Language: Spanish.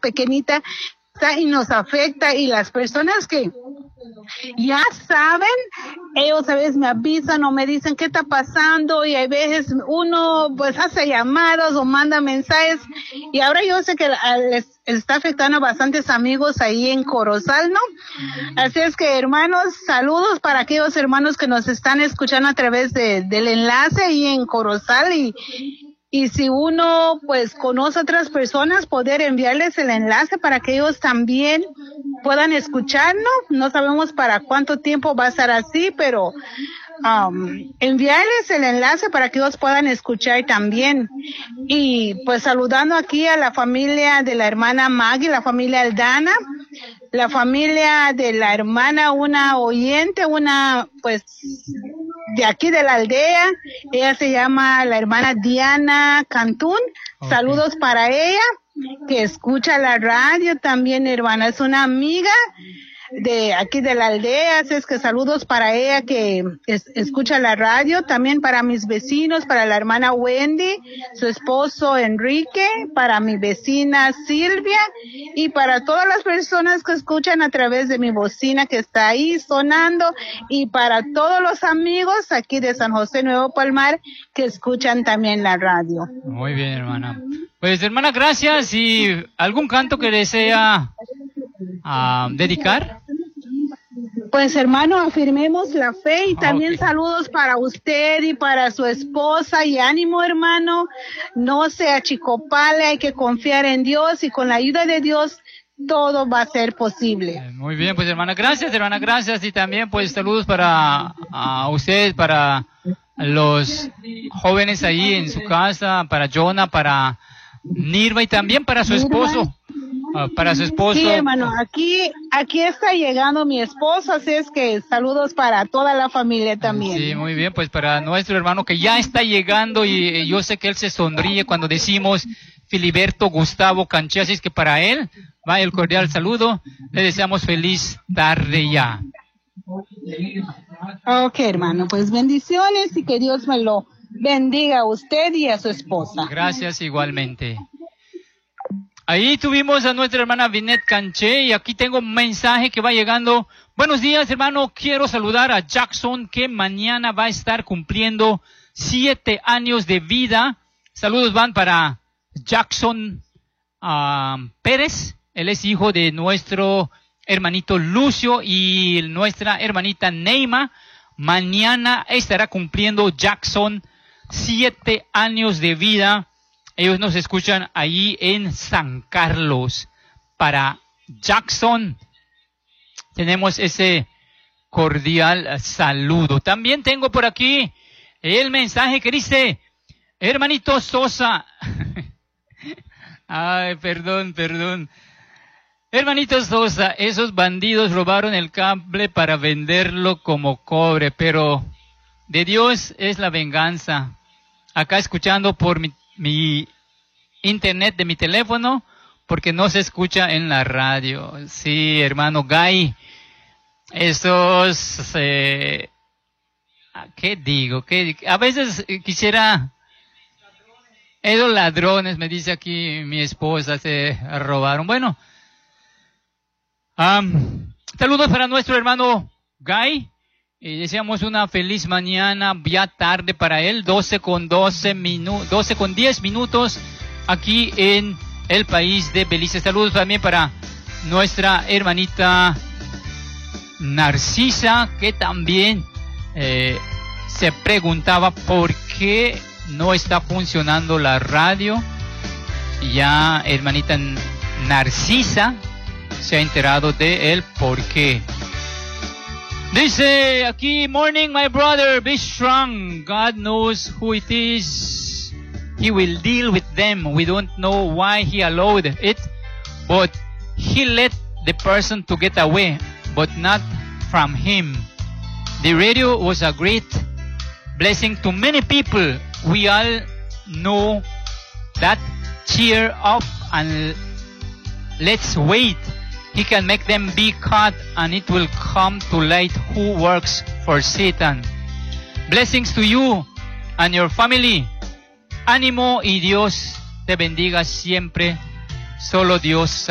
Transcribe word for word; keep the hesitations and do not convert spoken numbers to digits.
pequeñita y nos afecta, y las personas que ya saben, ellos a veces me avisan o me dicen qué está pasando, y a veces uno pues hace llamados o manda mensajes, y ahora yo sé que les está afectando a bastantes amigos ahí en Corozal, ¿no? Así es que, hermanos, saludos para aquellos hermanos que nos están escuchando a través de, del enlace ahí en Corozal, y Y si uno, pues, conoce a otras personas, poder enviarles el enlace para que ellos también puedan escucharnos. No sabemos para cuánto tiempo va a estar así, pero um, enviarles el enlace para que ellos puedan escuchar también. Y, pues, saludando aquí a la familia de la hermana Maggie, la familia Aldana, la familia de la hermana, una oyente, una, pues, de aquí de la aldea, ella se llama la hermana Diana Cantún. Okay. Saludos para ella, que escucha la radio también, hermana, es una amiga de aquí de la aldea, así es que saludos para ella que es, escucha la radio, también para mis vecinos, para la hermana Wendy, su esposo Enrique, para mi vecina Silvia, y para todas las personas que escuchan a través de mi bocina que está ahí sonando, y para todos los amigos aquí de San José Nuevo Palmar que escuchan también la radio. Muy bien, hermana. Pues, hermana, gracias. ¿Y algún canto que desea uh, dedicar? Pues, hermano, afirmemos la fe, y también okay. Saludos para usted y para su esposa, y ánimo, hermano, no se achicopale, hay que confiar en Dios, y con la ayuda de Dios todo va a ser posible. Muy bien, pues, hermana, gracias, hermana, gracias, y también, pues, saludos para a usted, para los jóvenes ahí en su casa, para Jonah, para Nirva, y también para su esposo. Uh, para su esposo. Sí, hermano, aquí aquí está llegando mi esposo, así es que saludos para toda la familia también. Sí, muy bien, pues para nuestro hermano que ya está llegando, y, y yo sé que él se sonríe cuando decimos Filiberto Gustavo Canché, así es que para él va el cordial saludo, le deseamos feliz tarde ya. Ok, hermano, pues bendiciones, y que Dios me lo bendiga a usted y a su esposa. Gracias igualmente. Ahí tuvimos a nuestra hermana Vinette Canché, y aquí tengo un mensaje que va llegando. Buenos días, hermano. Quiero saludar a Jackson, que mañana va a estar cumpliendo siete años de vida. Saludos van para Jackson uh, Pérez. Él es hijo de nuestro hermanito Lucio y nuestra hermanita Neima. Mañana estará cumpliendo Jackson siete años de vida. Ellos nos escuchan ahí en San Carlos. Para Jackson tenemos ese cordial saludo. También tengo por aquí el mensaje que dice, hermanito Sosa. Ay, perdón, perdón. Hermanito Sosa, esos bandidos robaron el cable para venderlo como cobre, pero de Dios es la venganza. Acá escuchando por mi mi internet de mi teléfono, porque no se escucha en la radio. Sí, hermano Guy, esos, eh, ¿qué digo? ¿Qué, a veces quisiera, esos ladrones, me dice aquí mi esposa, se robaron. Bueno, um, saludos para nuestro hermano Guy. Y deseamos una feliz mañana, ya tarde para él, doce con doce minutos, doce con diez minutos aquí en el país de Belice. Saludos también para nuestra hermanita Narcisa, que también eh, se preguntaba por qué no está funcionando la radio. Ya hermanita Narcisa se ha enterado de el por qué. Dice aquí, morning my brother, be strong. God knows who it is. He will deal with them. We don't know why he allowed it, but he let the person to get away, but not from him. The radio was a great blessing to many people. We all know that. Cheer up and let's wait. He can make them be caught, and it will come to light who works for Satan. Blessings to you and your family. Ánimo, y Dios te bendiga siempre. Solo Dios